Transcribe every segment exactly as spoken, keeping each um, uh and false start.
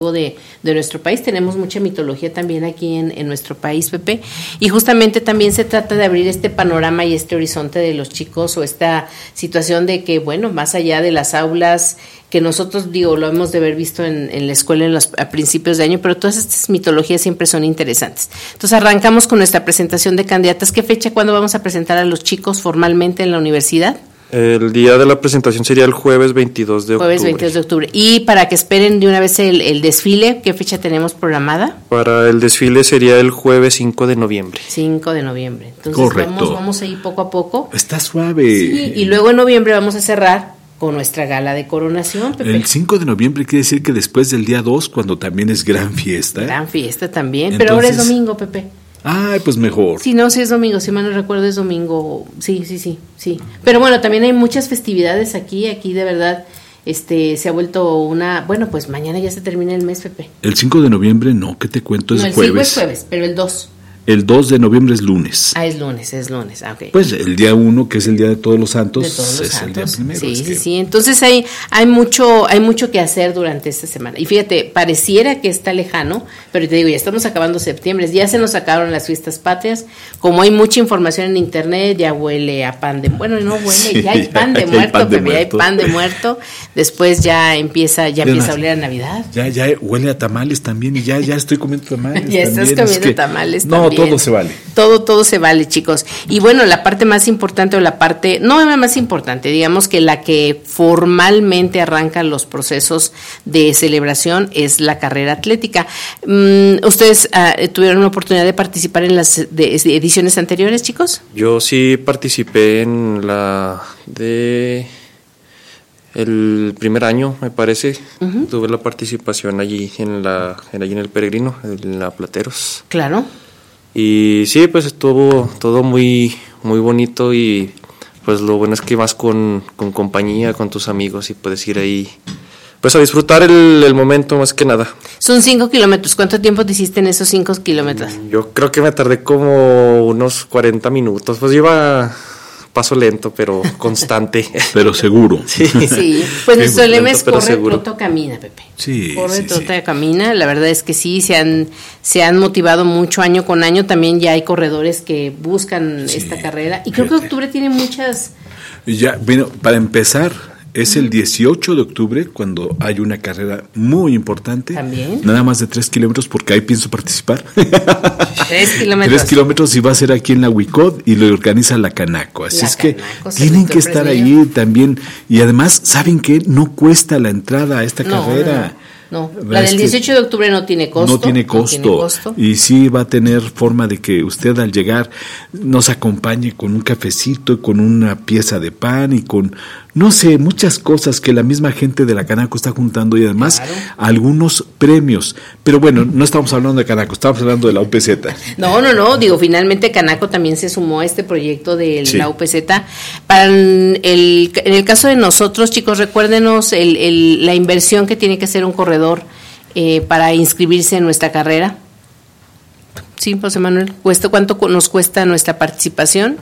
De, de nuestro país. Tenemos mucha mitología también aquí en, en nuestro país, Pepe, y justamente también se trata de abrir este panorama y este horizonte de los chicos, o esta situación de que, bueno, más allá de las aulas, que nosotros, digo, lo hemos de haber visto en, en la escuela en los, a principios de año, pero todas estas mitologías siempre son interesantes. Entonces arrancamos con nuestra presentación de candidatas. ¿Qué fecha, cuándo vamos a presentar a los chicos formalmente en la universidad? El día de la presentación sería el jueves veintidós de octubre. Jueves veintidós de octubre. Y para que esperen de una vez el, el desfile, ¿qué fecha tenemos programada? Para el desfile sería el jueves cinco de noviembre. cinco de noviembre. Entonces Correcto. Vamos, vamos a ir poco a poco. Está suave. Sí, y luego en noviembre vamos a cerrar con nuestra gala de coronación, Pepe. El cinco de noviembre quiere decir que después del día dos, cuando también es gran fiesta. Gran fiesta también, Entonces, pero ahora es domingo, Pepe. Ay, pues mejor. Sí, no, sí es domingo, si mal no recuerdo es domingo, sí, sí, sí, sí. Pero bueno, también hay muchas festividades aquí, aquí de verdad, este, se ha vuelto una, bueno, pues mañana ya se termina el mes, Pepe. El cinco de noviembre no, ¿qué te cuento? Es no, el jueves. cinco es jueves, pero el dos. El dos de noviembre es lunes. Ah, es lunes, es lunes, ah, ok. Pues el día uno, que es el día de Todos los Santos, De todos los es santos. el día primero. Sí, es sí, que... sí. Entonces hay, hay mucho, hay mucho que hacer durante esta semana. Y fíjate, pareciera que está lejano, pero te digo, ya estamos acabando septiembre, ya se nos acabaron las fiestas patrias. Como hay mucha información en internet, ya huele a pan de, bueno, no huele, Sí, ya hay pan de ya hay muerto, pan de Pepe, ya hay muerto. pan de muerto. Después ya empieza, ya Además, empieza a oler a Navidad. Ya, ya huele a tamales también, y ya, ya estoy comiendo tamales. Ya estás también. comiendo Es que, tamales no, también. todo se vale. Todo, todo se vale, chicos. Y bueno, la parte más importante, o la parte, no la más importante, digamos que la que formalmente arranca los procesos de celebración es la carrera atlética. Um, ¿Ustedes uh, tuvieron una oportunidad de participar en las de, de ediciones anteriores, chicos? Yo sí participé en la de el primer año, me parece. Uh-huh. Tuve la participación allí en la en allí en el Peregrino, en la Plateros. Claro. Y sí, pues estuvo todo muy muy bonito, y pues lo bueno es que vas con, con compañía, con tus amigos, y puedes ir ahí pues a disfrutar el, el momento más que nada. Son cinco kilómetros. ¿Cuánto tiempo te hiciste en esos cinco kilómetros? Yo creo que me tardé como unos cuarenta minutos, pues iba paso lento, pero constante. Pero seguro. Sí, sí. Pues nuestro lema es corre, seguro. troto, camina, Pepe. Sí, corre, sí, trota, sí. camina. La verdad es que sí, se han, se han motivado mucho año con año. También ya hay corredores que buscan sí, esta carrera. Y creo fíjate. que octubre tiene muchas... Ya, bueno, para empezar, es el dieciocho de octubre cuando hay una carrera muy importante. ¿También? Nada más de tres kilómetros, porque ahí pienso participar. Tres kilómetros. Tres kilómetros, y va a ser aquí en la Huicot, y lo organiza la Canaco. Así la es que Canaco, tienen que estar ahí también. Y además, ¿saben qué? No cuesta la entrada a esta no, carrera. No, no. La del dieciocho de octubre no tiene costo. No tiene costo. No tiene costo. Y sí va a tener forma de que usted al llegar nos acompañe con un cafecito, y con una pieza de pan, y con, no sé, muchas cosas que la misma gente de la Canaco está juntando, y además claro. algunos premios. Pero bueno, no estamos hablando de Canaco, estamos hablando de la U P Z. No, no, no, digo, finalmente Canaco también se sumó a este proyecto de sí. la U P Z. Para el, en el caso de nosotros, chicos, recuérdenos el, el, la inversión que tiene que hacer un corredor eh, para inscribirse en nuestra carrera. Sí, José Manuel, ¿cuesta, ¿cuánto nos cuesta nuestra participación?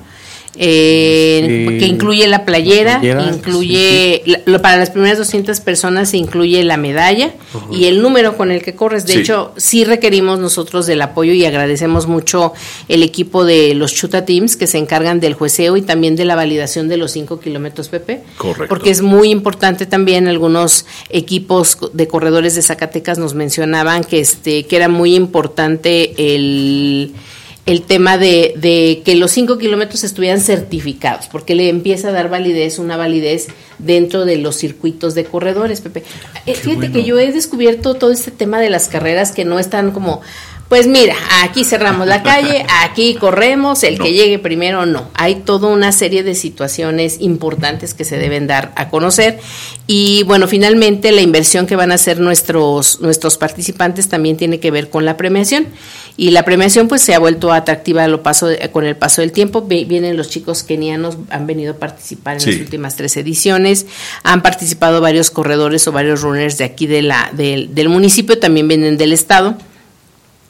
Eh, sí. Que incluye la playera, playera incluye sí, sí. La, para las primeras doscientas personas se incluye la medalla uh-huh. y el número con el que corres. De sí. hecho, sí requerimos nosotros del apoyo, y agradecemos mucho el equipo de los Chuta Teams que se encargan del jueceo y también de la validación de los cinco kilómetros, Pepe. Correcto. Porque es muy importante también. Algunos equipos de corredores de Zacatecas nos mencionaban que este que era muy importante el el tema de, de que los cinco kilómetros estuvieran certificados, porque le empieza a dar validez, una validez dentro de los circuitos de corredores, Pepe. Qué Fíjate bueno. que yo he descubierto todo este tema de las carreras que no están como, pues mira, aquí cerramos la calle, aquí corremos, el no. que llegue primero, no. Hay toda una serie de situaciones importantes que se deben dar a conocer, y bueno, finalmente la inversión que van a hacer nuestros, nuestros participantes también tiene que ver con la premiación. Y la premiación pues se ha vuelto atractiva a lo paso de, con el paso del tiempo. Vienen los chicos kenianos, han venido a participar en sí. las últimas tres ediciones. Han participado varios corredores o varios runners de aquí de la del, del municipio, también vienen del estado.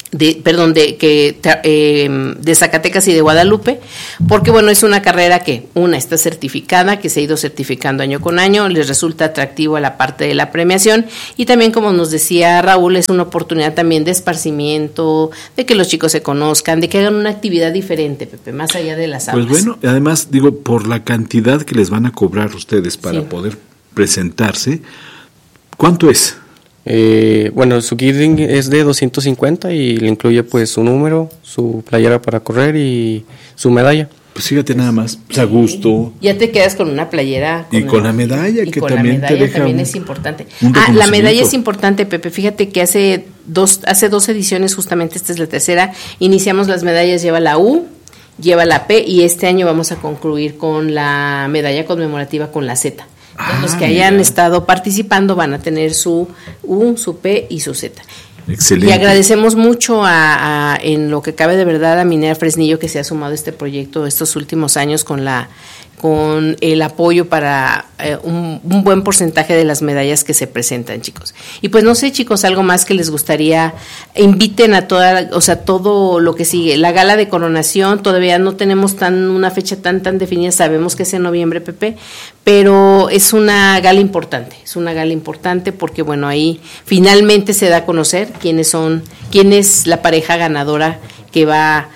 de, perdón, de que eh, de Zacatecas y de Guadalupe, porque bueno, es una carrera que una está certificada, que se ha ido certificando año con año, les resulta atractivo a la parte de la premiación y también, como nos decía Raúl, es una oportunidad también de esparcimiento, de que los chicos se conozcan, de que hagan una actividad diferente, Pepe, más allá de las aulas. Pues bueno, además digo, por la cantidad que les van a cobrar ustedes para sí. poder presentarse, ¿cuánto es? Eh, bueno, su kit es de doscientos cincuenta y le incluye pues su número, su playera para correr y su medalla. Pues fíjate nada más, pues a gusto. Ya te quedas con una playera. Con y con la medalla, que con también la medalla te deja también un, es importante. Ah, la medalla es importante, Pepe. Fíjate que hace dos, hace dos ediciones, justamente esta es la tercera, iniciamos las medallas, lleva la U, lleva la P y este año vamos a concluir con la medalla conmemorativa con la Z. Ah, los que hayan mira. estado participando van a tener su U, su P y su Z. Excelente. Y agradecemos mucho a, a, en lo que cabe de verdad, a Minera Fresnillo, que se ha sumado a este proyecto estos últimos años con la con el apoyo para eh, un, un buen porcentaje de las medallas que se presentan, chicos. Y pues no sé, chicos, algo más que les gustaría, inviten a toda, o sea, todo lo que sigue. La gala de coronación, todavía no tenemos tan una fecha tan tan definida, sabemos que es en noviembre, Pepe, pero es una gala importante, es una gala importante porque, bueno, ahí finalmente se da a conocer quiénes son, quién es la pareja ganadora que va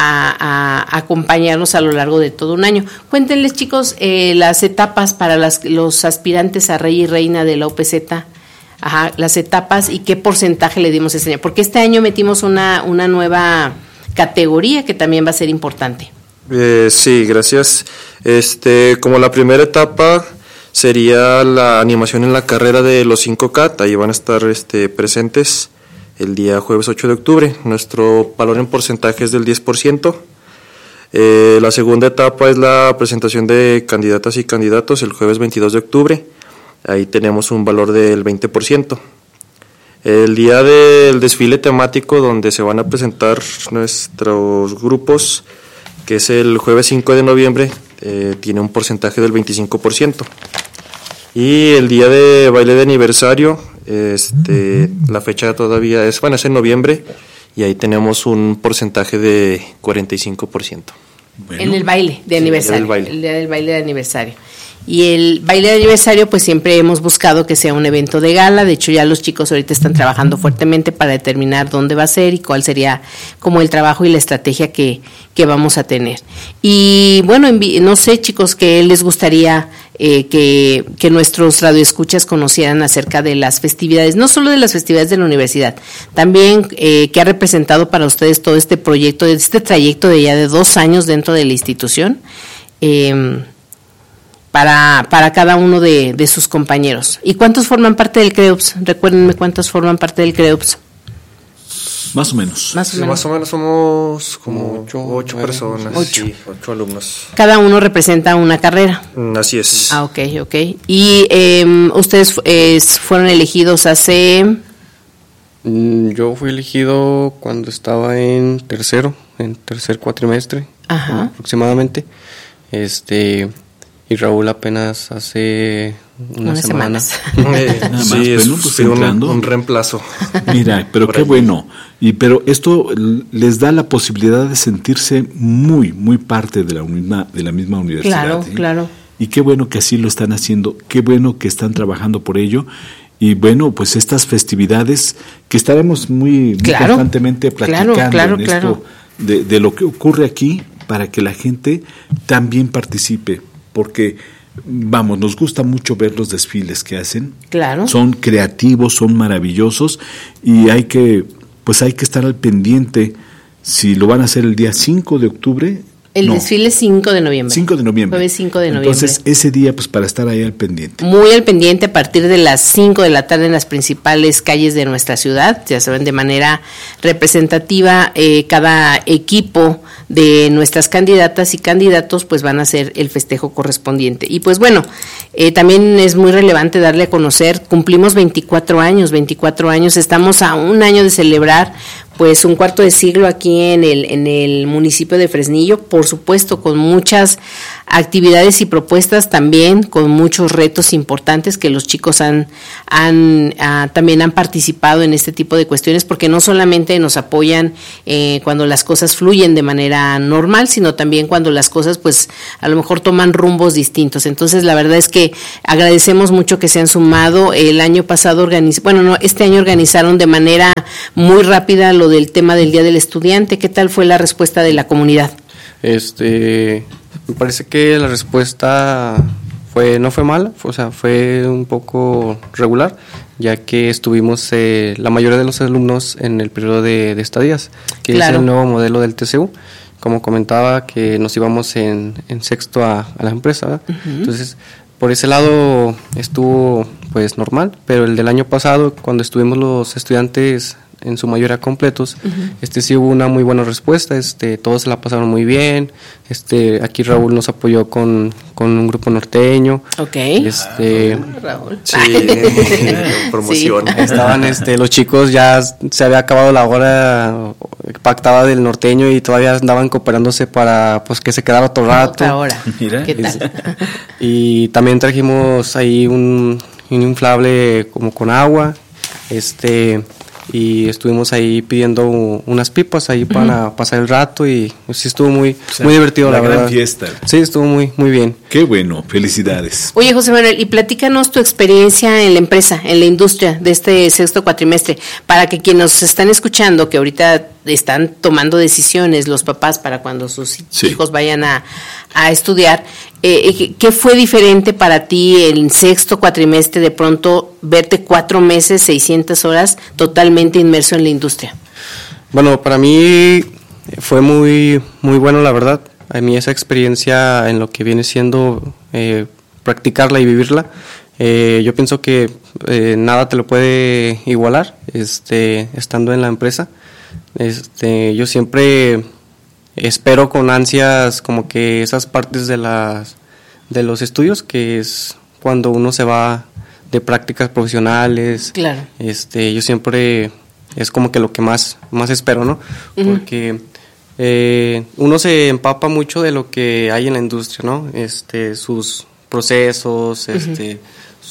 A, a acompañarnos a lo largo de todo un año. Cuéntenles, chicos, eh, las etapas para las, los aspirantes a rey y reina de la O P Z, ajá, las etapas y qué porcentaje le dimos este año, porque este año metimos una, una nueva categoría que también va a ser importante. Eh, sí, gracias. Este, como la primera etapa sería la animación en la carrera de los cinco K, ahí van a estar este, presentes el día jueves ocho de octubre. Nuestro valor en porcentaje es del diez por ciento. Eh, la segunda etapa es la presentación de candidatas y candidatos el jueves veintidós de octubre. Ahí tenemos un valor del veinte por ciento. El día del desfile temático, donde se van a presentar nuestros grupos, que es el jueves cinco de noviembre, eh, tiene un porcentaje del veinticinco por ciento. Y el día de baile de aniversario, este, la fecha todavía es, bueno, es en noviembre, y ahí tenemos un porcentaje de cuarenta y cinco por ciento. Bueno. En el baile de aniversario, el, baile. el día del baile de aniversario. Y el baile de aniversario, pues siempre hemos buscado que sea un evento de gala. De hecho, ya los chicos ahorita están trabajando fuertemente para determinar dónde va a ser y cuál sería como el trabajo y la estrategia que, que vamos a tener. Y bueno, no sé, chicos, qué les gustaría eh, que, que nuestros radioescuchas conocieran acerca de las festividades, no solo de las festividades de la universidad, también eh, qué ha representado para ustedes todo este proyecto, este trayecto de ya de dos años dentro de la institución. Eh, Para, para cada uno de, de sus compañeros. ¿Y cuántos forman parte del CREUPS? Recuérdenme cuántos forman parte del CREUPS. Más o menos. Más o menos, sí, más o menos somos como ocho, ocho personas, ocho. Sí, ocho alumnos. Cada uno representa una carrera. Así es. Ah, ok, ok. ¿Y eh, ustedes eh, fueron elegidos hace...? Yo fui elegido cuando estaba en tercero, en tercer cuatrimestre. Ajá. Aproximadamente. Este... Y Raúl apenas hace una Unas semana. Eh, Nada más, sí, bueno, es pues un, entrando. un reemplazo. Mira, pero qué bueno. Y pero esto les da la posibilidad de sentirse muy, muy parte de la misma, de la misma universidad. Claro, ¿eh? claro. Y qué bueno que así lo están haciendo, qué bueno que están trabajando por ello. Y bueno, pues estas festividades que estaremos muy, muy claro, constantemente platicando claro, claro, en claro. esto de, de lo que ocurre aquí para que la gente también participe. Porque, vamos, nos gusta mucho ver los desfiles que hacen. Claro. Son creativos, son maravillosos y hay que, pues hay que estar al pendiente si lo van a hacer el día cinco de octubre. El no, desfile es cinco de noviembre. cinco de noviembre. Jueves cinco de noviembre. Entonces, ese día, pues para estar ahí al pendiente. Muy al pendiente a partir de las cinco de la tarde en las principales calles de nuestra ciudad. Ya saben, de manera representativa, eh, cada equipo de nuestras candidatas y candidatos pues van a hacer el festejo correspondiente. Y pues bueno, eh, también es muy relevante darle a conocer, cumplimos veinticuatro años, veinticuatro años, estamos a un año de celebrar pues un cuarto de siglo aquí en el en el municipio de Fresnillo, por supuesto con muchas actividades y propuestas también con muchos retos importantes que los chicos han, han uh, también han participado en este tipo de cuestiones, porque no solamente nos apoyan eh, cuando las cosas fluyen de manera normal, sino también cuando las cosas pues a lo mejor toman rumbos distintos. Entonces la verdad es que agradecemos mucho que se han sumado. El año pasado organiz, bueno no, este año organizaron de manera muy rápida lo del tema del Día del Estudiante. ¿Qué tal fue la respuesta de la comunidad? Este, me parece que la respuesta fue no fue mala, o sea, fue un poco regular, ya que estuvimos eh, la mayoría de los alumnos en el periodo de, de estadías, que claro. es el nuevo modelo del T C U. Como comentaba, que nos íbamos en, en sexto a, a la empresa, ¿verdad? Uh-huh. Entonces, por ese lado estuvo pues normal, pero el del año pasado, cuando estuvimos los estudiantes en su mayoría completos, uh-huh. este sí hubo una muy buena respuesta, este todos se la pasaron muy bien, este aquí Raúl nos apoyó con, con un grupo norteño. Okay. Este ah, Raúl. Sí, promoción. Sí. Estaban este los chicos, ya se había acabado la hora pactada del norteño y todavía andaban cooperándose para pues que se quedara otro rato. Ahora. Mira. ¿Qué tal? Y también trajimos ahí un, un inflable como con agua, este y estuvimos ahí pidiendo unas pipas ahí para uh-huh. pasar el rato y pues, sí estuvo muy o sea, muy divertido la, la verdad. Gran fiesta. Sí, estuvo muy muy bien. Qué bueno, felicidades. Oye, José Manuel, y platícanos tu experiencia en la empresa, en la industria de este sexto cuatrimestre, para que quienes nos están escuchando, que ahorita están tomando decisiones los papás para cuando sus sí. hijos vayan a, a estudiar, eh, ¿qué fue diferente para ti el sexto cuatrimestre de pronto verte cuatro meses, seiscientas horas totalmente inmerso en la industria? Bueno, para mí fue muy muy bueno, la verdad. A mí esa experiencia en lo que viene siendo eh, practicarla y vivirla, eh, yo pienso que eh, nada te lo puede igualar, este, estando en la empresa. Este, yo siempre espero con ansias como que esas partes de las de los estudios, que es cuando uno se va de prácticas profesionales. Claro. Este, yo siempre es como que lo que más más espero, ¿no? Uh-huh. Porque eh, uno se empapa mucho de lo que hay en la industria, ¿no? Este, sus procesos, este, uh-huh.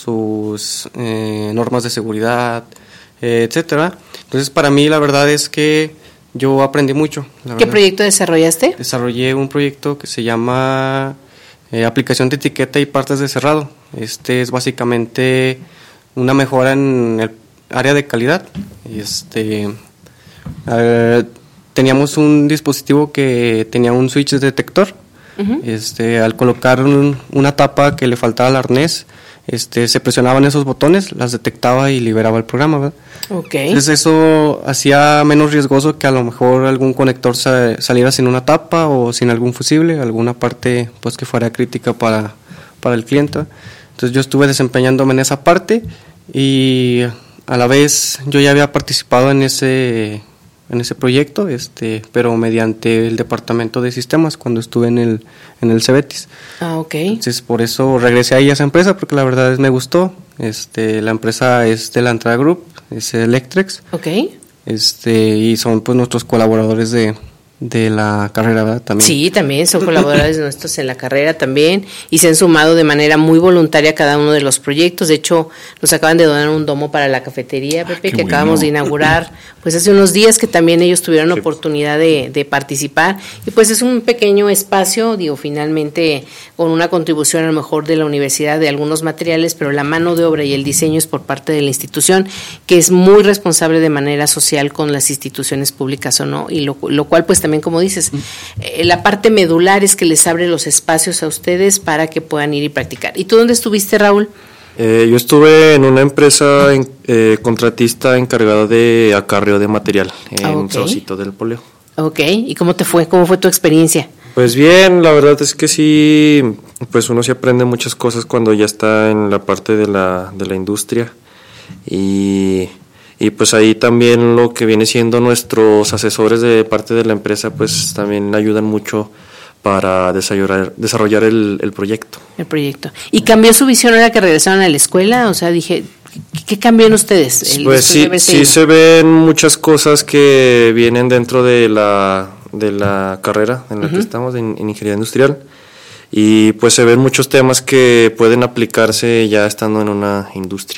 sus eh, normas de seguridad, eh, etcétera. Entonces, para mí la verdad es que yo aprendí mucho. La ¿Qué verdad. proyecto desarrollaste? Desarrollé un proyecto que se llama eh, aplicación de etiqueta y partes de cerrado. Este es básicamente una mejora en el área de calidad. Este, eh, teníamos un dispositivo que tenía un switch detector. Uh-huh. Este, al colocar un, una tapa que le faltaba al arnés, este, se presionaban esos botones, las detectaba y liberaba el programa, ¿verdad? Okay. Entonces eso hacía menos riesgoso que a lo mejor algún conector sa- saliera sin una tapa o sin algún fusible, alguna parte pues que fuera crítica para, para el cliente. Entonces yo estuve desempeñándome en esa parte y a la vez yo ya había participado en ese en ese proyecto, este, pero mediante el departamento de sistemas cuando estuve en el en el Cebetis. Ah, ok. Entonces por eso regresé ahí a esa empresa porque la verdad es me gustó. Este, la empresa es de la Entrada Group, es Electrex. Ok. Este, y son pues nuestros colaboradores de de la carrera, ¿verdad? También. Sí, también son colaboradores nuestros en la carrera también y se han sumado de manera muy voluntaria a cada uno de los proyectos. De hecho, nos acaban de donar un domo para la cafetería, Pepe, que bueno. acabamos de inaugurar pues hace unos días, que también ellos tuvieron sí. oportunidad de, de participar. Y pues es un pequeño espacio, digo, finalmente con una contribución a lo mejor de la universidad de algunos materiales, pero la mano de obra y el diseño es por parte de la institución, que es muy responsable de manera social con las instituciones públicas o no, y lo, lo cual pues también, como dices, eh, la parte medular es que les abre los espacios a ustedes para que puedan ir y practicar. ¿Y tú dónde estuviste, Raúl? Eh, yo estuve en una empresa en, eh, contratista encargada de acarreo de material en ah, okay. Saucito del Poleo. Ok, ¿y cómo te fue? ¿Cómo fue tu experiencia? Pues bien, la verdad es que sí, pues uno sí aprende muchas cosas cuando ya está en la parte de la, de la industria y... Y pues ahí también lo que viene siendo nuestros asesores de parte de la empresa, pues también ayudan mucho para desarrollar, desarrollar el, el proyecto. El proyecto. ¿Y cambió su visión ahora que regresaron a la escuela? O sea, dije, ¿qué, qué cambió en ustedes? Pues sí, sí se ven muchas cosas que vienen dentro de la, de la carrera en la uh-huh. que estamos, en, en ingeniería industrial. y pues se ven muchos temas que pueden aplicarse ya estando en una industria.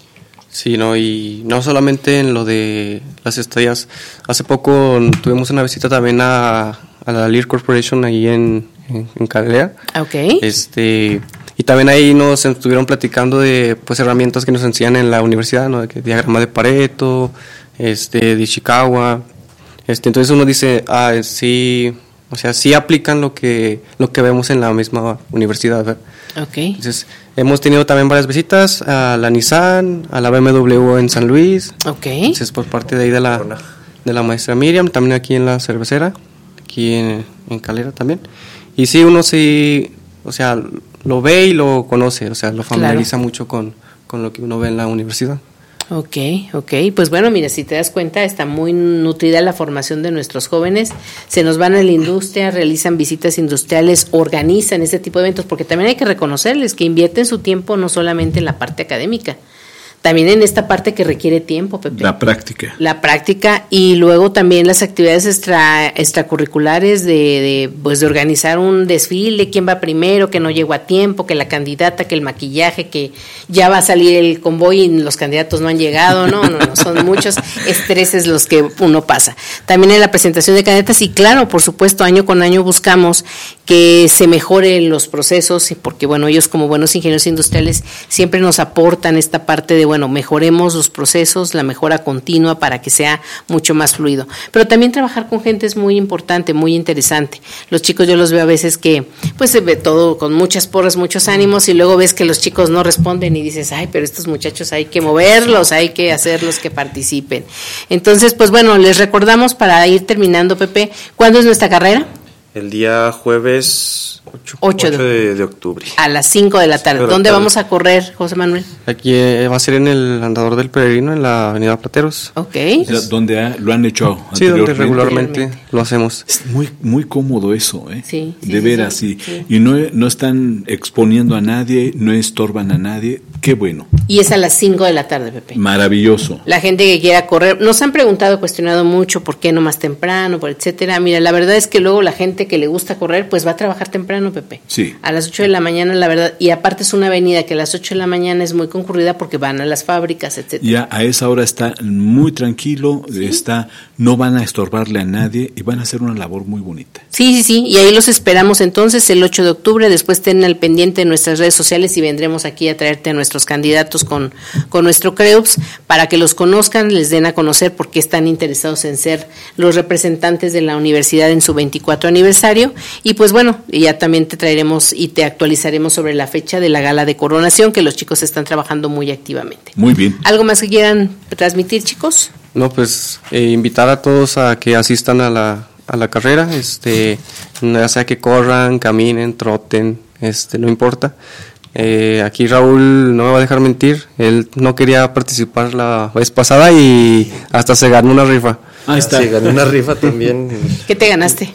Sí, no, y no solamente en lo de las estadías. Hace poco tuvimos una visita también a, a la Lear Corporation ahí en, en, en Calera. Okay. Este, y también ahí nos estuvieron platicando de pues herramientas que nos enseñan en la universidad, ¿no? De que diagrama de Pareto, este, de Ishikawa. Este, entonces uno dice, ah, sí, o sea, sí aplican lo que lo que vemos en la misma universidad, ¿verdad? Okay. Entonces, hemos tenido también varias visitas a la Nissan, a la B M W en San Luis. Okay. Entonces, por parte de ahí de la, de la maestra Miriam, también aquí en la cervecera, aquí en, en Calera también. Y sí, uno sí, o sea, lo ve y lo conoce, o sea, lo familiariza claro. mucho con, con lo que uno ve en la universidad. Ok, ok, pues bueno, mira, si te das cuenta, está muy nutrida la formación de nuestros jóvenes, se nos van a la industria, realizan visitas industriales, organizan ese tipo de eventos, porque también hay que reconocerles que invierten su tiempo no solamente en la parte académica, también en esta parte que requiere tiempo, Pepe. La práctica. La práctica y luego también las actividades extra, extracurriculares de, de, pues de organizar un desfile, quién va primero, que no llegó a tiempo, que la candidata, que el maquillaje, que ya va a salir el convoy y los candidatos no han llegado, no, no, no, son muchos estreses los que uno pasa. También en la presentación de candidatas y claro, por supuesto, año con año buscamos que se mejoren los procesos, porque bueno, ellos como buenos ingenieros industriales siempre nos aportan esta parte de, bueno, mejoremos los procesos, la mejora continua para que sea mucho más fluido. Pero también trabajar con gente es muy importante, muy interesante. Los chicos yo los veo a veces que, pues se ve todo con muchas porras, muchos ánimos y luego ves que los chicos no responden y dices, ay, pero estos muchachos hay que moverlos, hay que hacerlos que participen. Entonces, pues bueno, les recordamos para ir terminando, Pepe, ¿cuándo es nuestra carrera? El día jueves ocho de, de octubre. A las cinco de la tarde. Sí, ¿Dónde tarde. vamos a correr, José Manuel? Aquí eh, va a ser en el Andador del Peregrino, en la avenida Plateros. Ok. O sea, donde ha- lo han hecho Sí, donde anteriormente. regularmente lo hacemos. Es muy muy cómodo eso, ¿eh? Sí, sí, de sí, veras, sí, sí. sí. Y no, no están exponiendo a nadie, no estorban a nadie. Qué bueno, Y es a las cinco de la tarde, Pepe. maravilloso. La gente que quiera correr, nos han preguntado, cuestionado mucho por qué no más temprano, por etcétera. Mira, la verdad es que luego la gente que le gusta correr, pues va a trabajar temprano, Pepe. Sí. A las ocho de la mañana, la verdad, y aparte es una avenida que a las ocho de la mañana es muy concurrida porque van a las fábricas, etcétera. Ya a esa hora está muy tranquilo, está, no van a estorbarle a nadie y van a hacer una labor muy bonita. Sí, sí, sí, y ahí los esperamos entonces el ocho de octubre, después estén al pendiente de nuestras redes sociales y vendremos aquí a traerte a nuestros candidatos con, con nuestro CREUPS para que los conozcan, les den a conocer por qué están interesados en ser los representantes de la universidad en su veinticuatro aniversario y pues bueno, ya también te traeremos y te actualizaremos sobre la fecha de la gala de coronación que los chicos están trabajando muy activamente. Muy bien. ¿Algo más que quieran transmitir, chicos? No, pues eh, invitar a todos a que asistan a la, a la carrera, este, ya sea que corran, caminen, troten, este, no importa. Eh, aquí Raúl no me va a dejar mentir, él no quería participar la vez pasada y hasta se ganó una rifa. Ahí está. Sí, gané una rifa también. ¿Qué te ganaste?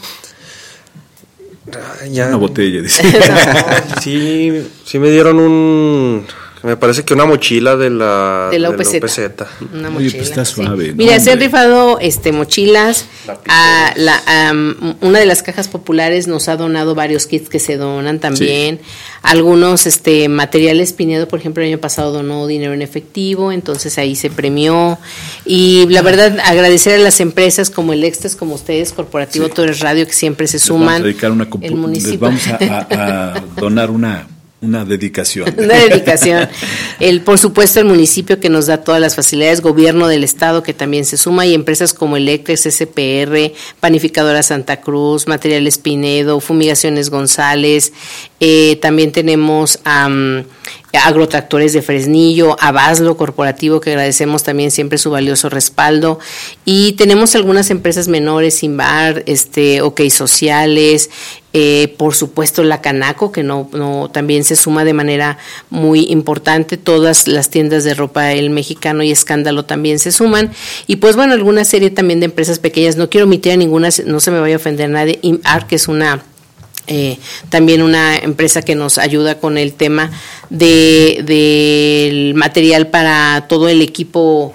Ah, ya. Una botella, dice. Sí, sí me dieron un, me parece que una mochila de la, De la de U P Z. U P Z. Una Oye, mochila. pues está sí. suave, ¿no, Mira, se han hombre? rifado este, mochilas. A la, am, una de las cajas populares nos ha donado varios kits que se donan también. Algunos este, materiales. Pinedo, por ejemplo, el año pasado donó dinero en efectivo, entonces ahí se premió. Y la verdad, agradecer a las empresas como el Extras, como ustedes, Corporativo Sí. Torres Radio, que siempre se Les vamos suman. a dedicar una compu- El municipio. les vamos a, a- a donar una, una dedicación. Una dedicación. El, por supuesto, el municipio que nos da todas las facilidades, gobierno del estado que también se suma y empresas como Electrex, S P R, Panificadora Santa Cruz, Materiales Pinedo, Fumigaciones González, eh, también tenemos um, Agrotractores de Fresnillo, Abaslo Corporativo, que agradecemos también siempre su valioso respaldo, y tenemos algunas empresas menores, Simbar, este, OK Sociales, eh, por supuesto la Canaco, que no, no también se suma de manera muy importante, todas las tiendas de ropa El Mexicano y Escándalo también se suman, y pues bueno, alguna serie también de empresas pequeñas, no quiero omitir a ninguna, no se me vaya a ofender a nadie, IMAR, que es una Eh, también una empresa que nos ayuda con el tema de del material para todo el equipo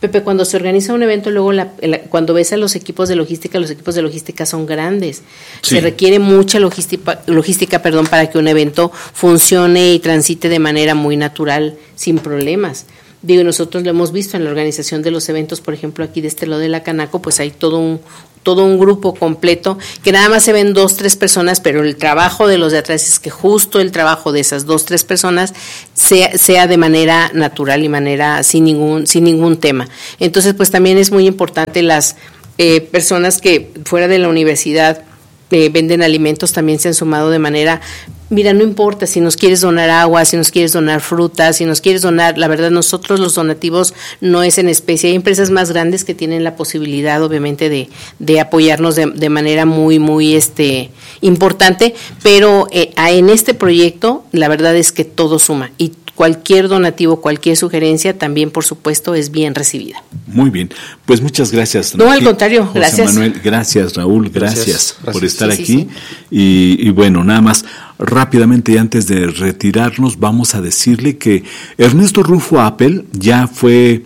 Pepe, cuando se organiza un evento, luego la, la, cuando ves a los equipos de logística, los equipos de logística son grandes. Sí. Se requiere mucha logística, logística, perdón, para que un evento funcione y transite de manera muy natural, sin problemas. Digo, nosotros lo hemos visto en la organización de los eventos, por ejemplo, aquí de este lado de la Canaco, pues hay todo un todo un grupo completo, que nada más se ven dos, tres personas, pero el trabajo de los de atrás es que justo el trabajo de esas dos, tres personas sea, sea de manera natural y manera sin ningún, sin ningún tema. Entonces, pues también es muy importante las eh, personas que fuera de la universidad eh, venden alimentos, también se han sumado de manera, mira, no importa si nos quieres donar agua, si nos quieres donar frutas, si nos quieres donar, la verdad nosotros los donativos no es en especie, hay empresas más grandes que tienen la posibilidad obviamente de, de apoyarnos de, de manera muy, muy este importante, pero eh, en este proyecto la verdad es que todo suma y cualquier donativo, cualquier sugerencia también por supuesto es bien recibida. Muy bien, pues muchas gracias. No, al contrario, José gracias. Manuel, gracias Raúl, gracias, gracias, gracias. por estar sí, aquí sí, sí. Y, y bueno, nada más rápidamente y antes de retirarnos vamos a decirle que Ernesto Rufo Apple ya fue,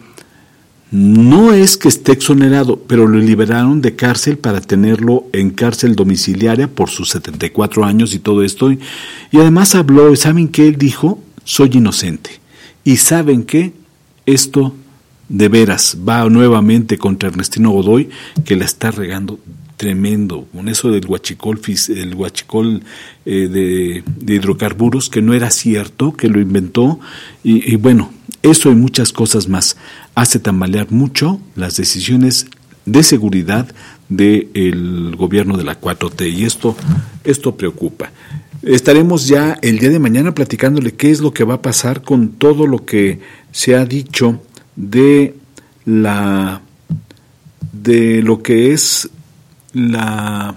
no es que esté exonerado, pero lo liberaron de cárcel para tenerlo en cárcel domiciliaria por sus setenta y cuatro años y todo esto, y, y además habló, ¿saben qué? Él dijo, soy inocente, y ¿saben qué? Esto de veras va nuevamente contra Ernestino Godoy, que la está regando tremendo, con eso del huachicol, el huachicol eh, de, de hidrocarburos, que no era cierto, que lo inventó, y, y bueno, eso y muchas cosas más, hace tambalear mucho las decisiones de seguridad del gobierno de la cuatro T, y esto, esto preocupa. Estaremos ya el día de mañana platicándole qué es lo que va a pasar con todo lo que se ha dicho de la de lo que es la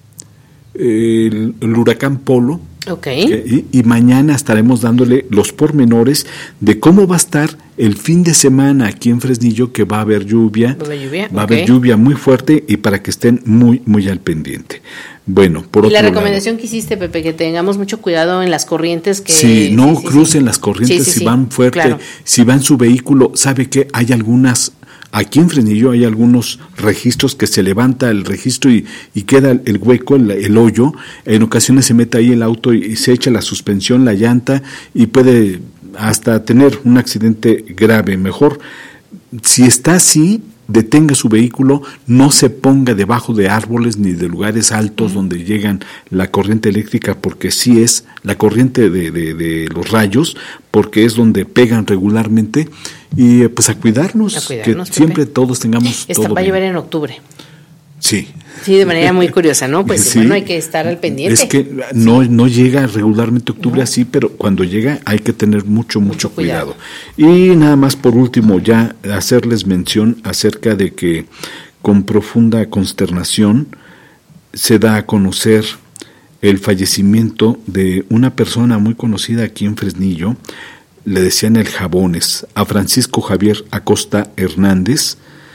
el, el huracán Polo. Okay. Que, y, y mañana estaremos dándole los pormenores de cómo va a estar el fin de semana aquí en Fresnillo, que va a haber lluvia, va a haber lluvia, va a okay. haber lluvia muy fuerte, y para que estén muy muy al pendiente. Bueno, por y otro la recomendación lado, que hiciste, Pepe, que tengamos mucho cuidado en las corrientes, que sí, no sí, sí, crucen sí. las corrientes sí, sí, si sí, van fuerte, claro. Si va en su vehículo, sabe que hay algunas. Aquí en Fresnillo hay algunos registros que se levanta el registro y, y queda el hueco, el, el hoyo. En ocasiones se mete ahí el auto y, y se echa la suspensión, la llanta, y puede hasta tener un accidente grave. Mejor, si está así, detenga su vehículo, no se ponga debajo de árboles ni de lugares altos donde llegan la corriente eléctrica, porque sí es la corriente de, de, de los rayos, porque es donde pegan regularmente, y pues a cuidarnos, a cuidarnos que siempre todos tengamos Esta todo va a bien. llover en octubre. Sí. Sí, de manera muy curiosa, ¿no? Pues sí, bueno, hay que estar al pendiente. Es que no, no llega regularmente octubre no. así, pero cuando llega hay que tener mucho, mucho, mucho cuidado. cuidado. Y nada más por último, ya hacerles mención acerca de que con profunda consternación se da a conocer el fallecimiento de una persona muy conocida aquí en Fresnillo, le decían el Jabones, a Francisco Javier Acosta Hernández.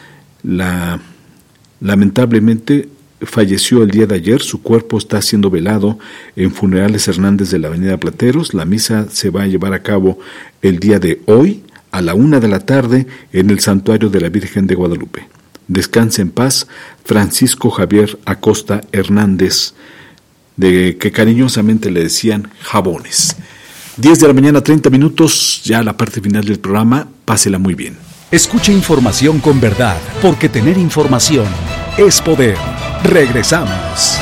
La lamentablemente falleció el día de ayer, su cuerpo está siendo velado en Funerales Hernández de la Avenida Plateros. La misa se va a llevar a cabo el día de hoy a la una de la tarde en el Santuario de la Virgen de Guadalupe. Descanse en paz Francisco Javier Acosta Hernández, de que cariñosamente le decían Jabones. diez de la mañana, treinta minutos, ya la parte final del programa, pásela muy bien. Escuche información con verdad, porque tener información es poder. Regresamos.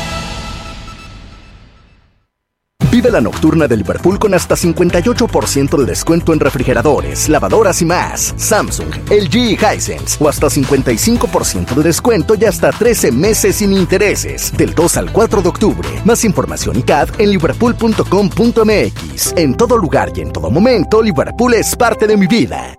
Vive la nocturna de Liverpool con hasta cincuenta y ocho por ciento de descuento en refrigeradores, lavadoras y más. Samsung, L G y Hisense. O hasta cincuenta y cinco por ciento de descuento y hasta trece meses sin intereses. Del dos al cuatro de octubre. Más información y C A D en liverpool punto com punto m x. En todo lugar y en todo momento, Liverpool es parte de mi vida.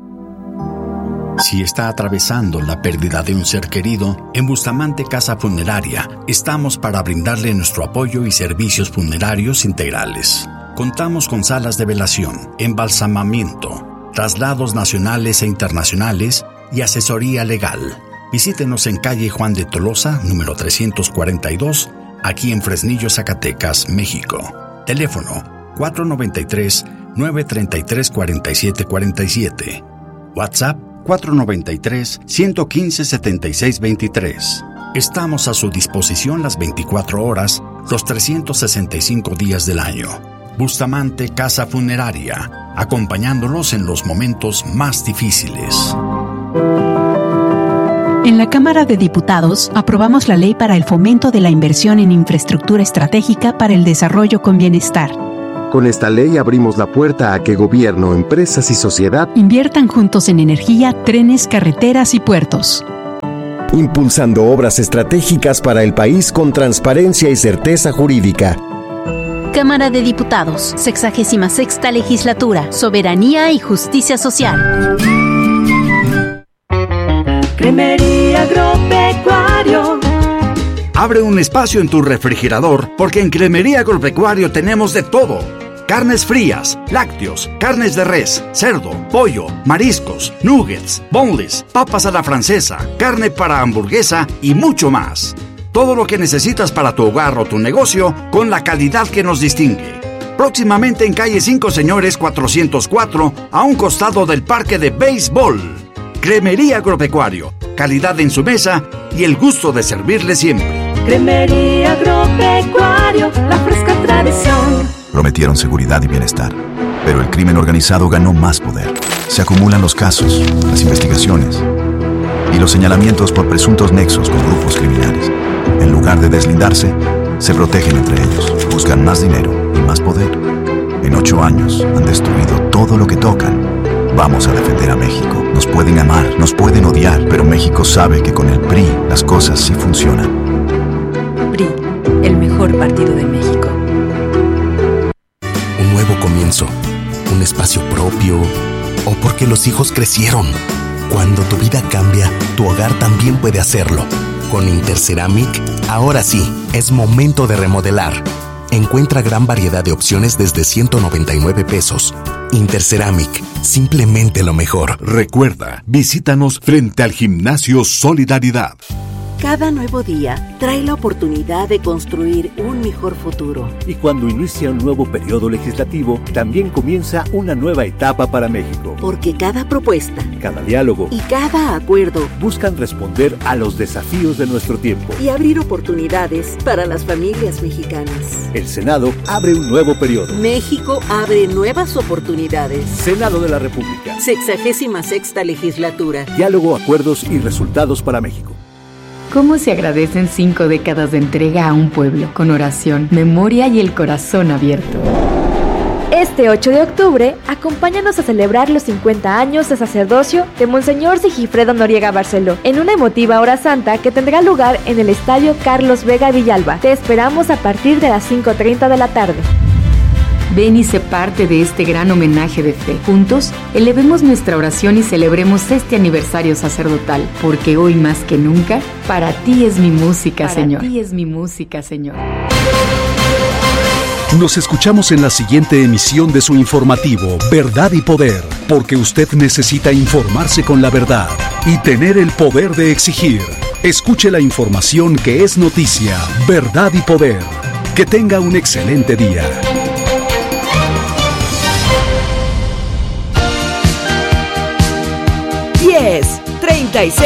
Si está atravesando la pérdida de un ser querido, en Bustamante Casa Funeraria estamos para brindarle nuestro apoyo y servicios funerarios integrales. Contamos con salas de velación, embalsamamiento, traslados nacionales e internacionales y asesoría legal. Visítenos en calle Juan de Tolosa, número trescientos cuarenta y dos, aquí en Fresnillo, Zacatecas, México. Teléfono cuatro nueve tres, nueve tres tres, cuatro siete cuatro siete. WhatsApp cuatro nueve tres, uno cinco, siete seis dos tres. Estamos a su disposición las veinticuatro horas, los trescientos sesenta y cinco días del año. Bustamante Casa Funeraria, acompañándolos en los momentos más difíciles. En la Cámara de Diputados aprobamos la ley para el fomento de la inversión en infraestructura estratégica para el desarrollo con bienestar. Con esta ley abrimos la puerta a que gobierno, empresas y sociedad inviertan juntos en energía, trenes, carreteras y puertos. Impulsando obras estratégicas para el país con transparencia y certeza jurídica. Cámara de Diputados, sexagésima sexta legislatura, soberanía y justicia social. Cremería Agropecuario. Abre un espacio en tu refrigerador porque en Cremería Agropecuario tenemos de todo. Carnes frías, lácteos, carnes de res, cerdo, pollo, mariscos, nuggets, boneless, papas a la francesa, carne para hamburguesa y mucho más. Todo lo que necesitas para tu hogar o tu negocio con la calidad que nos distingue. Próximamente en calle cinco Señores cuatrocientos cuatro, a un costado del Parque de Béisbol. Cremería Agropecuario, calidad en su mesa y el gusto de servirle siempre. Cremería Agropecuario, la fresca tradición. Prometieron seguridad y bienestar, pero el crimen organizado ganó más poder. Se acumulan los casos, las investigaciones y los señalamientos por presuntos nexos con grupos criminales. En lugar de deslindarse, se protegen entre ellos, buscan más dinero y más poder. En ocho años han destruido todo lo que tocan. Vamos a defender a México. Nos pueden amar, nos pueden odiar, pero México sabe que con el P R I las cosas sí funcionan. P R I, el mejor partido de México. Un nuevo comienzo, un espacio propio, o porque los hijos crecieron. Cuando tu vida cambia, tu hogar también puede hacerlo. Con Interceramic, ahora sí, es momento de remodelar. Encuentra gran variedad de opciones desde ciento noventa y nueve pesos. Interceramic, simplemente lo mejor. Recuerda, visítanos frente al Gimnasio Solidaridad. Cada nuevo día trae la oportunidad de construir un mejor futuro. Y cuando inicia un nuevo periodo legislativo, también comienza una nueva etapa para México. Porque cada propuesta, cada diálogo y cada acuerdo buscan responder a los desafíos de nuestro tiempo y abrir oportunidades para las familias mexicanas. El Senado abre un nuevo periodo. México abre nuevas oportunidades. Senado de la República. Sexagésima sexta legislatura. Diálogo, acuerdos y resultados para México. ¿Cómo se agradecen cinco décadas de entrega a un pueblo con oración, memoria y el corazón abierto? Este ocho de octubre, acompáñanos a celebrar los cincuenta años de sacerdocio de Monseñor Sigifredo Noriega Barceló, en una emotiva hora santa que tendrá lugar en el Estadio Carlos Vega Villalba. Te esperamos a partir de las cinco treinta de la tarde. Ven y sé parte de este gran homenaje de fe. Juntos, elevemos nuestra oración y celebremos este aniversario sacerdotal, porque hoy más que nunca, para ti es mi música, para Señor. Para ti es mi música, Señor. Nos escuchamos en la siguiente emisión de su informativo Verdad y Poder, porque usted necesita informarse con la verdad y tener el poder de exigir. Escuche la información que es noticia, Verdad y Poder. Que tenga un excelente día. diez, treinta y seis.